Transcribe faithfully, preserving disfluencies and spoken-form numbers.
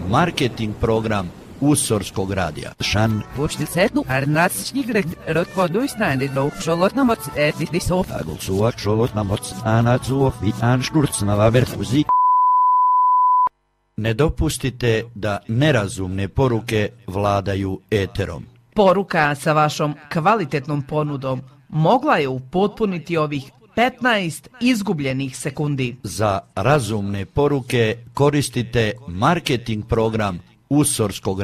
marketing program Usorskog radija. Šan. Počti sednu, arnatsnigret, rotvoduisnande do šolotnamoc, etiti sof. Agulsuak šolotnamoc, anacuo, vitan šturcnava verfuzi. Ne dopustite da nerazumne poruke vladaju eterom. Poruka sa vašom kvalitetnom ponudom mogla je upotpuniti ovih petnaest izgubljenih sekundi. Za razumne poruke koristite marketing program Usorskog